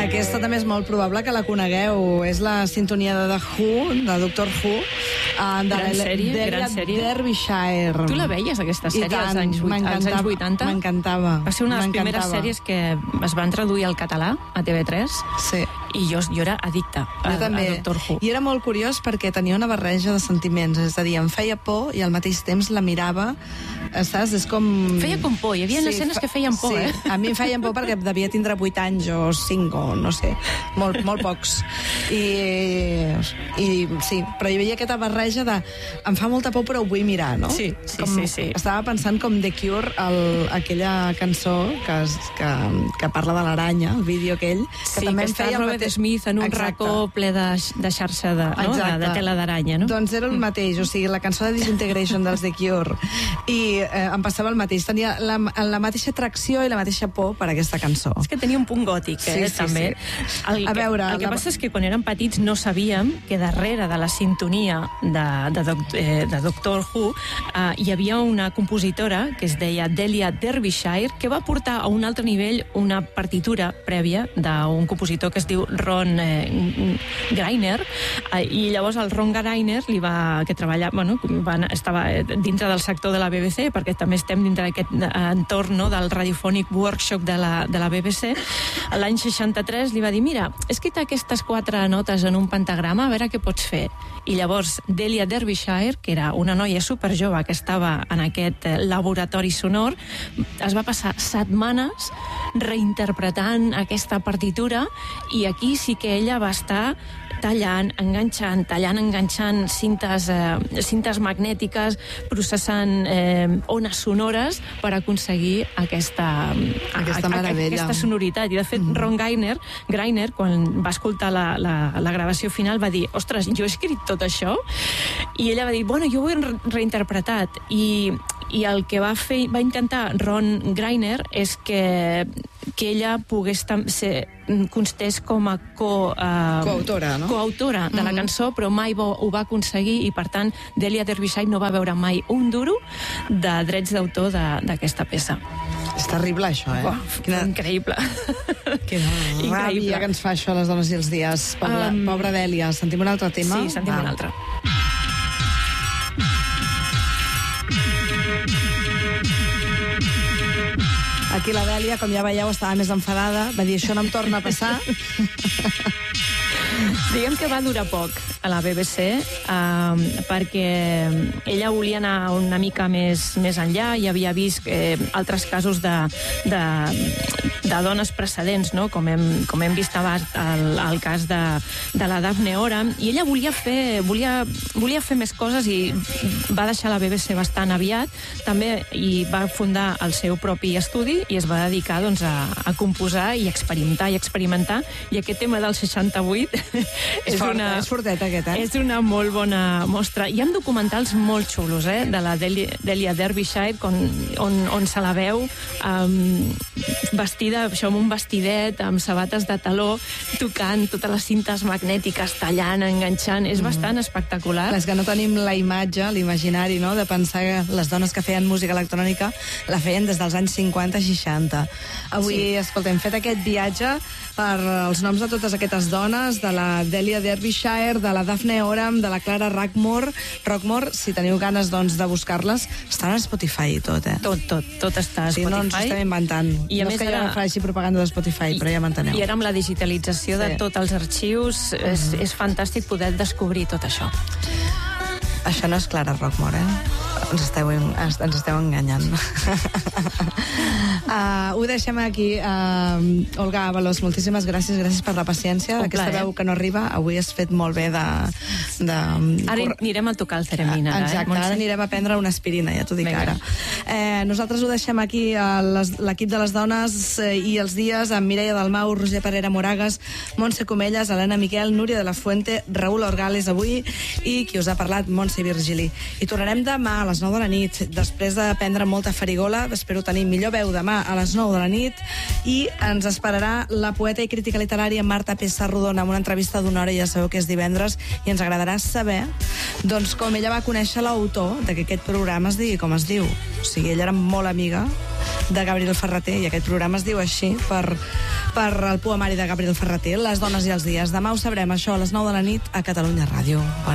Aquesta també és molt probable que la conegueu. És la sintonia de The Who, de Doctor Who. Gran sèrie. Derbyshire. Tu la veies, aquesta sèrie, als anys 80? M'encantava. Va ser una de les primeres sèries que es van traduir al català a TV3. Sí. I jo era addicta a Doctor Who. I era molt curiós perquè tenia una barreja de sentiments. És a dir, em feia por i al mateix temps la mirava. Saps? És com... Feia com por. Hi havia escenes que feien por, sí. A mi em feien por perquè devia tindre 8 anys o 5 o no sé. Molt pocs. I sí, però hi havia aquesta barreja de... Em fa molta por però ho vull mirar, no? Sí. Estava pensant com The Cure, aquella cançó que parla de l'aranya, el vídeo aquell, que també em feia... Robert Smith en un racó ple de xarxa de tela d'aranya, no? Doncs era el mateix, o sigui, la cançó de Disintegration dels The Cure. I em passava el mateix. Tenia la mateixa atracció i la mateixa por per aquesta cançó. És que tenia un punt gòtic, també. A veure... El que passa és que quan érem petits no sabíem que darrere de la sintonia de Doctor Who hi havia una compositora que es deia Delia Derbyshire, que va portar a un altre nivell una partitura prèvia d'un compositor que es diu Ron Greiner, i llavors el Ron Greiner estava dintre del sector de la BBC, perquè també estem dintre d'aquest entorn del Radiophonic Workshop de la BBC. L'any 63 li va dir, mira, he escrit aquestes 4 notes en un pentagrama, a veure què pots fer. I llavors Delia Derbyshire, que era una noia superjove que estava en aquest laboratori sonor, es va passar setmanes reinterpretant aquesta partitura, i aquí sí que ella va estar tallant, enganxant cintes magnètiques, processant ones sonores per aconseguir aquesta sonoritat. I de fet Ron Greiner, quan va escoltar la gravació final, va dir, ostres, jo he escrit tot això? I ella va dir, bueno, jo ho he reinterpretat. I el que va intentar Ron Greiner és que ella pogués constés com a coautora, no? Coautora de la cançó, però mai ho va aconseguir, i per tant Delia Derbyshire no va veure mai un duro de drets d'autor d'aquesta peça. És terrible, això, Increïble. Quina ràbia que ens fa això a les dones i els dies. Pobra Dèlia. Sentim un altre tema? Sí, sentim un altre. Aquí la Dèlia, com ja veieu, estava més enfadada. Va dir, això no em torna a passar. Diguem que va durar poc a la BBC, perquè ella volia anar una mica més enllà, i havia vist altres casos de dones precedents, no? Com hem vist abans el cas de la Daphne Oram, i ella volia fer més coses, i va deixar la BBC bastant aviat, també, i va fundar el seu propi estudi, i es va dedicar a composar i experimentar, i aquest tema del 68 és fortet, aquest, és una molt bona mostra. Hi ha documentals molt xulos, de la Delia Derbyshire, on se la veu vestida amb un vestidet, amb sabates de taló, tocant totes les cintes magnètiques, tallant, enganxant. És bastant espectacular. És que no tenim la imatge, l'imaginari, no?, de pensar que les dones que feien música electrònica la feien des dels anys 50-60. Avui, escolta, hem fet aquest viatge per els noms de totes aquestes dones, de la Delia Derbyshire, de la Daphne Oram, de la Clara Rockmore. Si teniu ganes, de buscar-les, estan a Spotify i tot, Tot està a Spotify. No ens ho estem inventant. I a més, que jo faci propaganda de Spotify, però ja m'enteneu. I ara amb la digitalització de tots els arxius, és fantàstic poder descobrir tot això. Això no és Clara Rockmore, ens esteu enganyant. Ho deixem aquí. Olga Ábalos, moltíssimes gràcies per la paciència. Aquesta veu que no arriba, avui has fet molt bé de... Ara anirem a tocar el Ceremina. Exacte, ara anirem a prendre una aspirina, ja t'ho dic ara. Nosaltres ho deixem aquí, l'equip de les dones i els dies, amb Mireia Dalmau, Roger Parera Moragas, Montse Comelles, Helena Miquel, Núria de la Fuente, Raül Orgales avui, i qui us ha parlat, Montse Virgili. I tornarem demà a les 9 de la nit, després de prendre molta farigola. Espero tenir millor veu demà a les 9 de la nit, i ens esperarà la poeta i crítica literària Marta Pessarrodona amb una entrevista d'una hora. Ja sabeu que és divendres, i ens agradarà saber com ella va conèixer l'autor de que aquest programa es digui com es diu. O sigui, ella era molt amiga de Gabriel Ferrater, i aquest programa es diu així per per el poemari de Gabriel Ferrater, Les dones i els dies. Demà ho sabrem, això, a les 9 de la nit, a Catalunya Ràdio. Bona